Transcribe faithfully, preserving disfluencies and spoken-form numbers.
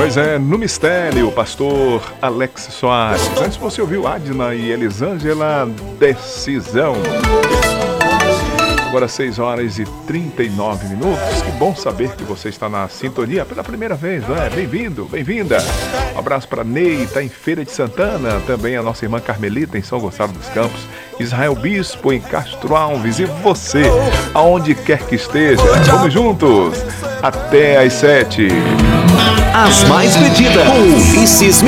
Pois é, no mistério, o pastor Alex Soares. Antes você ouviu Adna e Elisângela, Decisão. Agora seis horas e trinta e nove minutos. Que bom saber que você está na sintonia pela primeira vez, não é? Bem-vindo, bem-vinda. Um abraço para Ney, está em Feira de Santana. Também a nossa irmã Carmelita, em São Gonçalo dos Campos. Israel Bispo, em Castro Alves. E você, aonde quer que esteja. Vamos juntos. Até às sete. As mais pedidas. Com Ulisses